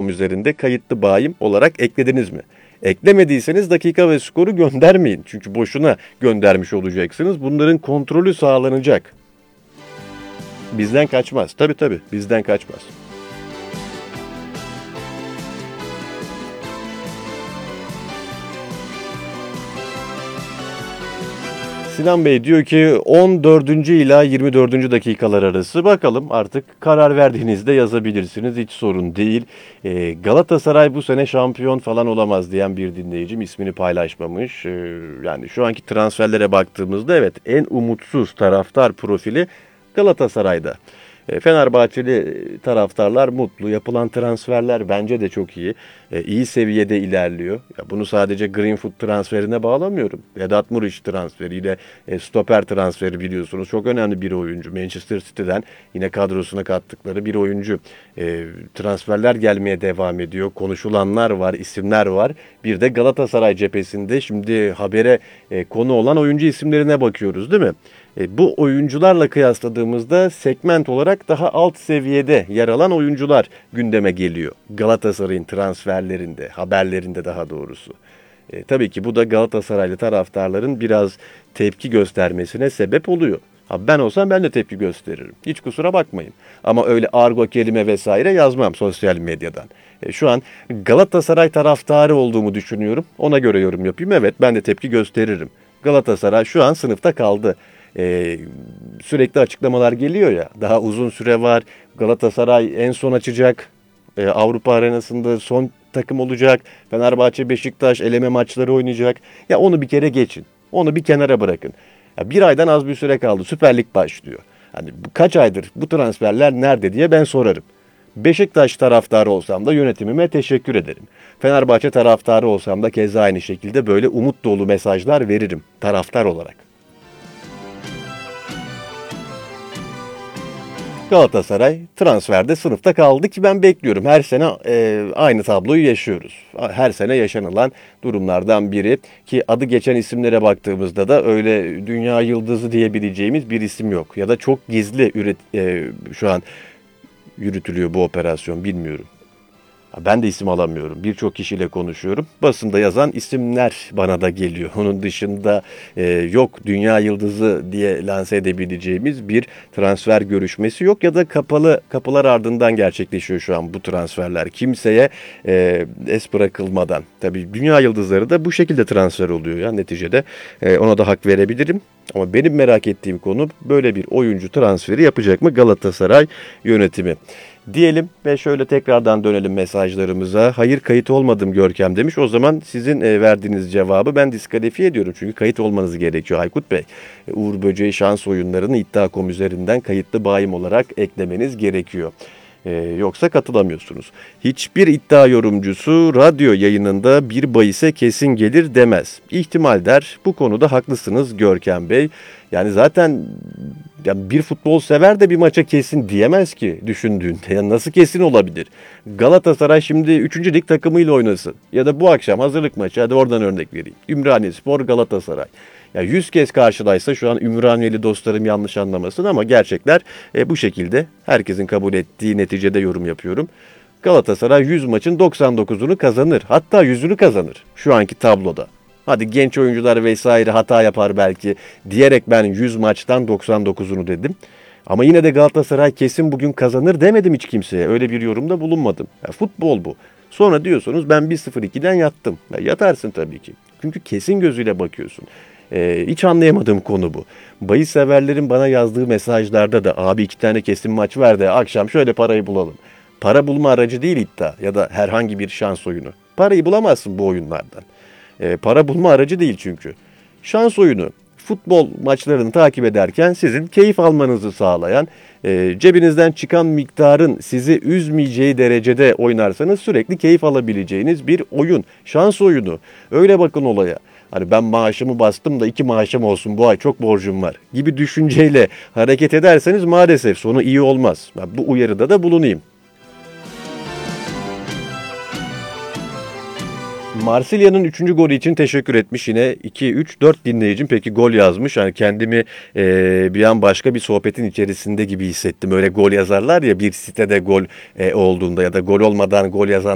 .com üzerinde kayıtlı bayim olarak eklediniz mi? Eklemediyseniz dakika ve skoru göndermeyin. Çünkü boşuna göndermiş olacaksınız. Bunların kontrolü sağlanacak. Bizden kaçmaz. Tabii bizden kaçmaz. Sinan Bey diyor ki 14. ila 24. dakikalar arası, bakalım artık karar verdiğinizde yazabilirsiniz, hiç sorun değil. Galatasaray bu sene şampiyon falan olamaz diyen bir dinleyicim ismini paylaşmamış. Yani şu anki transferlere baktığımızda evet, en umutsuz taraftar profili Galatasaray'da. Fenerbahçeli taraftarlar mutlu. Yapılan transferler bence de çok iyi. İyi seviyede ilerliyor. Ya bunu sadece Greenwood transferine bağlamıyorum. Vedat Muriç transferiyle stoper transferi biliyorsunuz. Çok önemli bir oyuncu. Manchester City'den yine kadrosuna kattıkları bir oyuncu. Transferler gelmeye devam ediyor. Konuşulanlar var, isimler var. Bir de Galatasaray cephesinde şimdi habere konu olan oyuncu isimlerine bakıyoruz, değil mi? Bu oyuncularla kıyasladığımızda segment olarak daha alt seviyede yer alan oyuncular gündeme geliyor. Galatasaray'ın transferlerinde, haberlerinde daha doğrusu. Tabii ki bu da Galatasaraylı taraftarların biraz tepki göstermesine sebep oluyor. Ben olsam ben de tepki gösteririm. Hiç kusura bakmayın. Ama öyle argo kelime vesaire yazmam sosyal medyadan. Şu an Galatasaray taraftarı olduğumu düşünüyorum. Ona göre yorum yapayım. Evet, ben de tepki gösteririm. Galatasaray şu an sınıfta kaldı. Sürekli açıklamalar geliyor ya, daha uzun süre var, Galatasaray en son açacak, Avrupa arenasında son takım olacak, Fenerbahçe Beşiktaş eleme maçları oynayacak. Ya onu bir kere geçin, onu bir kenara bırakın. Ya bir aydan az bir süre kaldı, Süper Lig başlıyor. Hani kaç aydır bu transferler nerede diye ben sorarım. Beşiktaş taraftarı olsam da yönetimime teşekkür ederim. Fenerbahçe taraftarı olsam da keza aynı şekilde böyle umut dolu mesajlar veririm taraftar olarak. Galatasaray transferde sınıfta kaldı ki ben bekliyorum. Her sene aynı tabloyu yaşıyoruz. Her sene yaşanılan durumlardan biri ki adı geçen isimlere baktığımızda da öyle dünya yıldızı diyebileceğimiz bir isim yok. Ya da çok gizli şu an yürütülüyor bu operasyon, bilmiyorum. Ben de isim alamıyorum. Birçok kişiyle konuşuyorum. Basında yazan isimler bana da geliyor. Onun dışında yok dünya yıldızı diye lanse edebileceğimiz bir transfer görüşmesi yok ya da kapalı kapılar ardından gerçekleşiyor şu an bu transferler. Kimseye es bırakılmadan. Tabii dünya yıldızları da bu şekilde transfer oluyor ya neticede. Ona da hak verebilirim. Ama benim merak ettiğim konu, böyle bir oyuncu transferi yapacak mı Galatasaray yönetimi? Diyelim ve şöyle tekrardan dönelim mesajlarımıza. Hayır, kayıt olmadım Görkem demiş. O zaman sizin verdiğiniz cevabı ben diskalifiye ediyorum. Çünkü kayıt olmanız gerekiyor Aykut Bey. Uğur Böceği şans oyunlarını iddia.com üzerinden kayıtlı bayim olarak eklemeniz gerekiyor. Yoksa katılamıyorsunuz. Hiçbir iddia yorumcusu radyo yayınında bir bahise kesin gelir demez. İhtimal der. Bu konuda haklısınız Görkem Bey. Yani zaten bir futbol sever de bir maça kesin diyemez ki düşündüğünde. Yani nasıl kesin olabilir? Galatasaray şimdi 3. lig takımıyla oynasın. Ya da bu akşam hazırlık maçı, hadi oradan örnek vereyim. Ümraniyespor Galatasaray. Ya 100 kez karşılaysa şu an Ümraniyeli dostlarım yanlış anlamasın ama gerçekler bu şekilde. Herkesin kabul ettiği neticede yorum yapıyorum. Galatasaray 100 maçın 99'unu kazanır. Hatta 100'ünü kazanır şu anki tabloda. Hadi genç oyuncular vesaire hata yapar belki diyerek ben 100 maçtan 99'unu dedim. Ama yine de Galatasaray kesin bugün kazanır demedim hiç kimseye. Öyle bir yorumda bulunmadım. Ya futbol bu. Sonra diyorsunuz ben 1-0-2'den yattım. Ya yatarsın tabii ki. Çünkü kesin gözüyle bakıyorsun. Hiç anlayamadığım konu bu. Bahis severlerin bana yazdığı mesajlarda da abi 2 tane kesin maç ver de akşam şöyle parayı bulalım. Para bulma aracı değil iddia ya da herhangi bir şans oyunu. Parayı bulamazsın bu oyunlardan. Para bulma aracı değil çünkü. Şans oyunu. Futbol maçlarını takip ederken sizin keyif almanızı sağlayan, cebinizden çıkan miktarın sizi üzmeyeceği derecede oynarsanız sürekli keyif alabileceğiniz bir oyun. Şans oyunu. Öyle bakın olaya. Hani ben maaşımı bastım da 2 maaşım olsun bu ay çok borcum var gibi düşünceyle hareket ederseniz maalesef sonu iyi olmaz. Ben bu uyarıda da bulunayım. Marsilya'nın 3. golü için teşekkür etmiş yine 2, 3, 4 dinleyicim. Peki gol yazmış. Yani kendimi bir an başka bir sohbetin içerisinde gibi hissettim. Öyle gol yazarlar ya bir sitede gol olduğunda ya da gol olmadan gol yazan